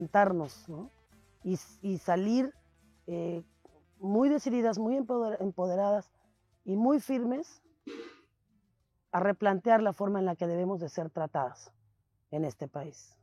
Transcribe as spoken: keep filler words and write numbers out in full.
enfrentarnos, ¿no? Y, y salir eh, muy decididas, muy empoderadas y muy firmes a replantear la forma en la que debemos de ser tratadas en este país.